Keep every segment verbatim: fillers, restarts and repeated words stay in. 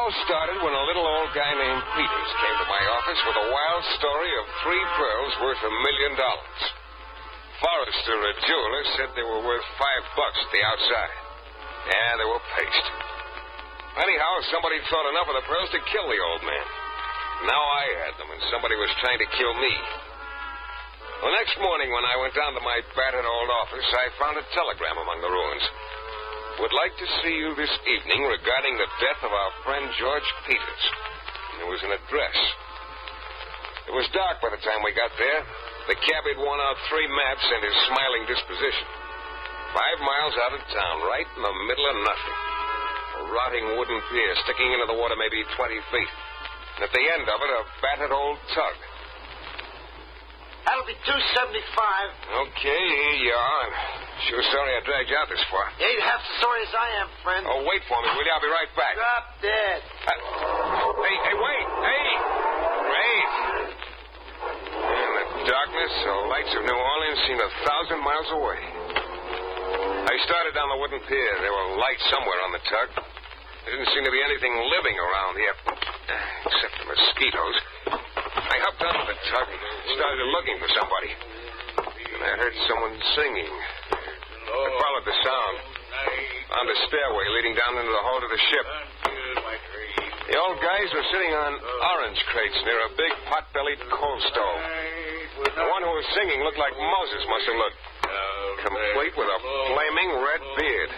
all started when a little old guy named Peters came to my office with a wild story of three pearls worth a million dollars. Forrester, a jeweler, said they were worth five bucks at the outside. Yeah, they were paste. Anyhow, somebody thought enough of the pearls to kill the old man. Now I had them, and somebody was trying to kill me. The next morning, when I went down to my battered old office, I found a telegram among the ruins. Would like to see you this evening regarding the death of our friend George Peters. There was an address. It was dark by the time we got there. The cabbie had worn out three maps and his smiling disposition. Five miles out of town, right in the middle of nothing. A rotting wooden pier sticking into the water maybe twenty feet. And at the end of it, a battered old tug. That'll be two seventy-five. Okay, here you are. Sure sorry I dragged you out this far. You ain't half as sorry as I am, friend. Oh, wait for me, will you? I'll be right back. Drop dead. Uh, hey, hey, wait. Hey. Wait. In the darkness, the lights of New Orleans seemed a thousand miles away. I started down the wooden pier. There were lights somewhere on the tug. There didn't seem to be anything living around here, except the mosquitoes. I hopped onto the tug and started looking for somebody. And I heard someone singing. I followed the sound. Found a stairway leading down into the hold of the ship. The old guys were sitting on orange crates near a big pot-bellied coal stove. The one who was singing looked like Moses must have looked. Complete with a flaming red beard.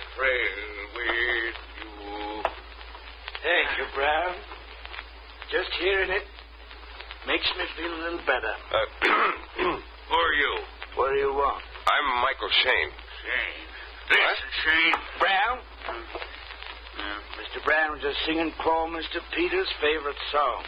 Thank you, Brown. Just hearing it makes me feel a little better. Uh, who are you? What do you want? I'm Michael Shane. Shane. This is Shane. Brown? Uh, Mister Brown was just singing poor Mister Peters' favorite song.